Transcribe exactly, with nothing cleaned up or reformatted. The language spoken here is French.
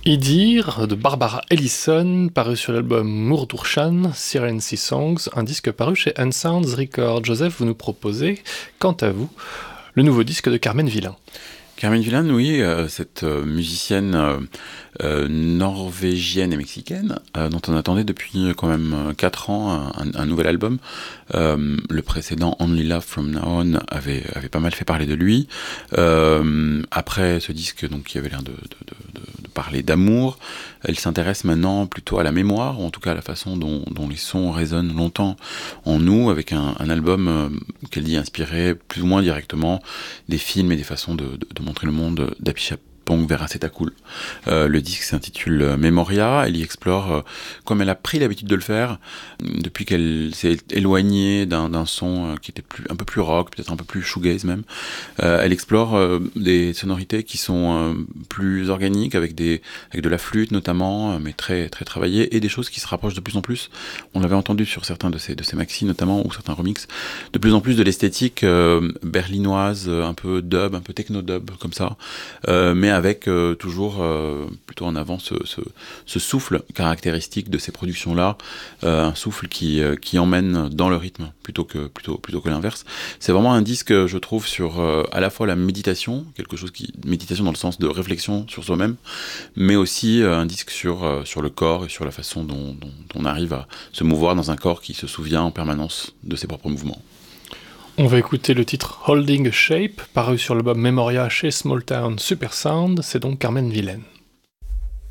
Idir de Barbara Ellison, paru sur l'album Murdurshan, Siren Sea Songs, un disque paru chez Unsounds Records. Joseph, vous nous proposez, quant à vous, le nouveau disque de Carmen Villain. Carmen Villain, oui, euh, cette euh, musicienne euh, euh, norvégienne et mexicaine, euh, dont on attendait depuis quand même quatre ans un, un nouvel album. Euh, le précédent, Only Love From Now On, avait, avait pas mal fait parler de lui. Euh, après ce disque, donc, qui avait l'air de, de, de, de parler d'amour, elle s'intéresse maintenant plutôt à la mémoire, ou en tout cas à la façon dont, dont les sons résonnent longtemps en nous, avec un, un album euh, qu'elle dit inspiré plus ou moins directement des films et des façons de, de, de montrer le monde d'Apichatpong vers Acetakul. Euh, le disque s'intitule euh, Memoria. Elle y explore, euh, comme elle a pris l'habitude de le faire, depuis qu'elle s'est éloignée d'un, d'un son euh, qui était plus, un peu plus rock, peut-être un peu plus shoegaze même. Euh, elle explore euh, des sonorités qui sont euh, plus organiques, avec, des, avec de la flûte notamment, euh, mais très, très travaillées, et des choses qui se rapprochent de plus en plus. On l'avait entendu sur certains de ces, de ces maxis notamment, ou certains remixes, de plus en plus de l'esthétique euh, berlinoise, un peu dub, un peu techno-dub, comme ça, euh, mais avec euh, toujours euh, plutôt en avant ce, ce, ce souffle caractéristique de ces productions-là, euh, un souffle qui, euh, qui emmène dans le rythme plutôt que, plutôt, plutôt que l'inverse. C'est vraiment un disque, je trouve, sur euh, à la fois la méditation, quelque chose qui, méditation dans le sens de réflexion sur soi-même, mais aussi euh, un disque sur, euh, sur le corps et sur la façon dont, dont, dont on arrive à se mouvoir dans un corps qui se souvient en permanence de ses propres mouvements. On va écouter le titre Holding a Shape, paru sur l'album Memoria chez Small Town Super Sound, c'est donc Carmen Villain.